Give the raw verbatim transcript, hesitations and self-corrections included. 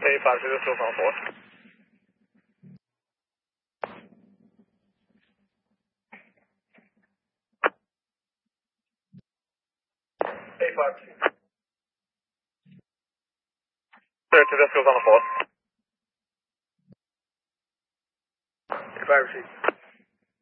eight five two, still on four. eight five two. thirty, still on four. eight five two.